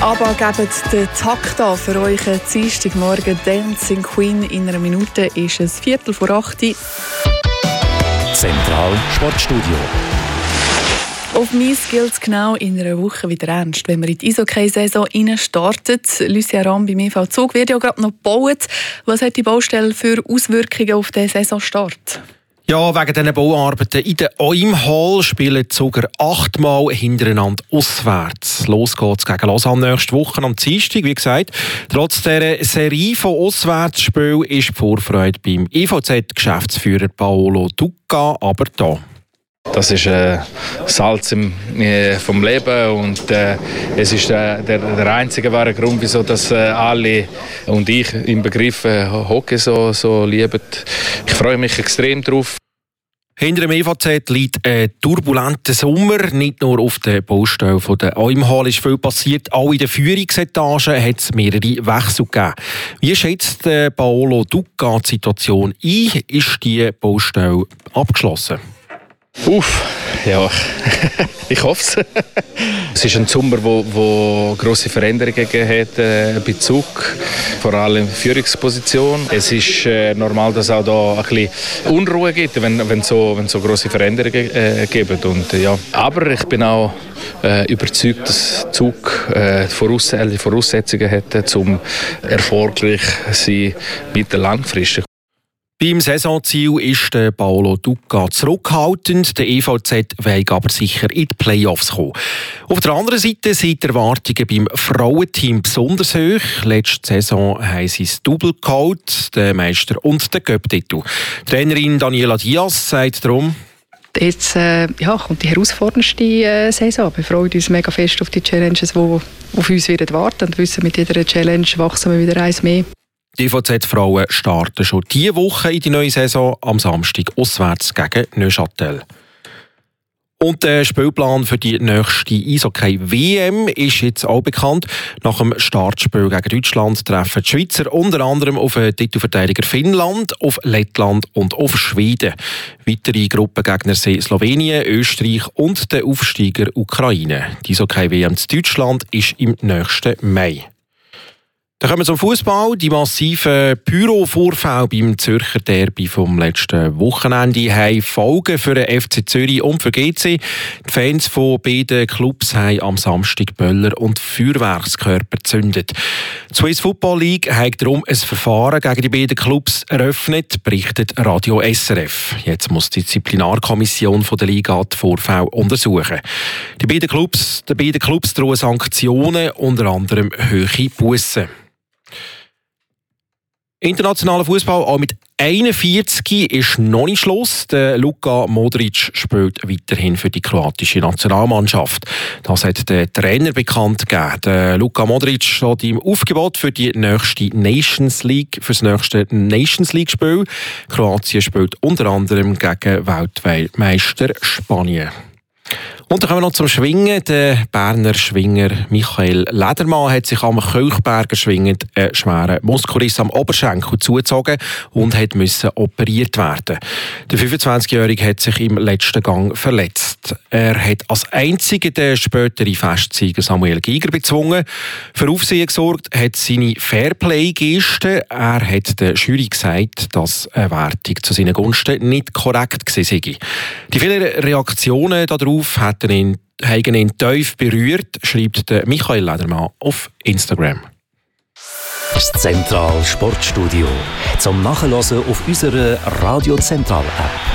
Aber gebt den Takt an für euch Dienstagmorgen. Dancing Queen in einer Minute ist es 7:45. Zentral Sportstudio. Auf mich gilt es genau in einer Woche wieder ernst, wenn wir in die Eishockey-Saison startet. Lucia Ramm beim EV Zug wird ja gerade noch gebaut. Was hat die Baustelle für Auswirkungen auf den Saisonstart? Ja, wegen diesen Bauarbeiten in der Oimhall spielen die Zuger 8-mal hintereinander auswärts. Los geht's gegen Lausanne nächste Woche am Dienstag. Wie gesagt, trotz dieser Serie von Auswärtsspielen ist die Vorfreude beim EVZ-Geschäftsführer Paolo Ducca aber da. Das ist Salz vom Leben und es ist der einzige wahre Grund, wieso dass alle und ich im Begriff Hockey so lieben. Ich freue mich extrem drauf. Hinter dem EVZ liegt ein turbulenter Sommer. Nicht nur auf der Baustelle der Oimhall ist viel passiert. Auch in den Führungsetagen hat es mehrere Wechsel gegeben. Wie schätzt Paolo Ducca die Situation ein? Ist die Baustelle abgeschlossen? Ja, ich hoffe es. Es ist ein Sommer, wo grosse Veränderungen gegeben hat bei Zug, vor allem Führungsposition. Es ist normal, dass auch da ein bisschen Unruhe gibt, wenn so grosse Veränderungen gibt. Und, ja. Aber ich bin auch überzeugt, dass Zug die Voraussetzungen hat, um erfolgreich zu sein mittel-langfristig. Beim Saisonziel ist Paolo Ducca zurückhaltend. Der EVZ will aber sicher in die Playoffs kommen. Auf der anderen Seite sind die Erwartungen beim Frauenteam besonders hoch. Letzte Saison haben sie das Double geholt, den Meister- und den Cup-Titel. Trainerin Daniela Diaz sagt darum: Jetzt kommt die herausforderndste Saison. Wir freuen uns mega fest auf die Challenges, die auf uns warten werden. Und wissen, mit jeder Challenge wachsen wir wieder eins mehr. Die EVZ-Frauen starten schon diese Woche in die neue Saison am Samstag auswärts gegen Neuchâtel. Und der Spielplan für die nächste Eishockey-WM ist jetzt auch bekannt. Nach dem Startspiel gegen Deutschland treffen die Schweizer unter anderem auf den Titelverteidiger Finnland, auf Lettland und auf Schweden. Weitere Gruppengegner sind Slowenien, Österreich und der Aufsteiger Ukraine. Die Eishockey-WM in Deutschland ist im nächsten Mai. Dann kommen wir zum Fußball. Die massiven Pyro-Vorfälle beim Zürcher Derby vom letzten Wochenende haben Folgen für den FC Zürich und für GC. Die Fans von beiden Clubs haben am Samstag Böller und Feuerwerkskörper gezündet. Die Swiss Football League hat darum ein Verfahren gegen die beiden Clubs eröffnet, berichtet Radio SRF. Jetzt muss die Disziplinarkommission der Liga die Vorfälle untersuchen. Den beiden Clubs drohen Sanktionen, unter anderem hohe Bussen. Internationaler Fußball, auch mit 41 ist noch nicht Schluss. Der Luka Modric spielt weiterhin für die kroatische Nationalmannschaft. Das hat der Trainer bekannt gegeben. Der Luka Modric steht im Aufgebot für das nächste Nations League-Spiel. Kroatien spielt unter anderem gegen Weltmeister Spanien. Und dann kommen wir noch zum Schwingen. Der Berner Schwinger Michael Ledermann hat sich am Kölchberger schwingend einen schweren Muskelriss am Oberschenkel zugezogen und musste operiert werden. Der 25-Jährige hat sich im letzten Gang verletzt. Er hat als einziger den späteren Festsieger Samuel Giger bezwungen. Für Aufsehen gesorgt hat seine Fairplay-Geste. Er hat der Jury gesagt, dass eine Wertung zu seinen Gunsten nicht korrekt gewesen sei. Die vielen Reaktionen darauf haben ihn tief berührt, schreibt der Michael Ledermann auf Instagram. Das Zentral Sportstudio zum Nachhören auf unserer Radio Zentral App.